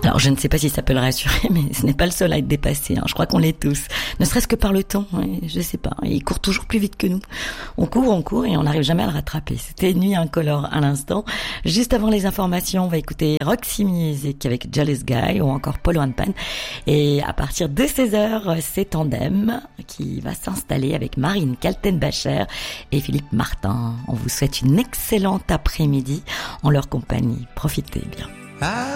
Alors je ne sais pas si ça peut le rassurer, mais ce n'est pas le seul à être dépassé, hein. Je crois qu'on l'est tous. Ne serait-ce que par le temps, ouais, je sais pas. Il court toujours plus vite que nous. On court et on n'arrive jamais à le rattraper. C'était Nuit incolore à l'instant. Juste avant les informations, on va écouter Roxy Music avec Jealous Guy ou encore Polo and Pan. Et à partir de 16h, c'est Tandem qui va s'installer avec Marine Kaltenbacher et Philippe Martin. On vous souhaite une excellente après-midi en leur compagnie. Profitez bien.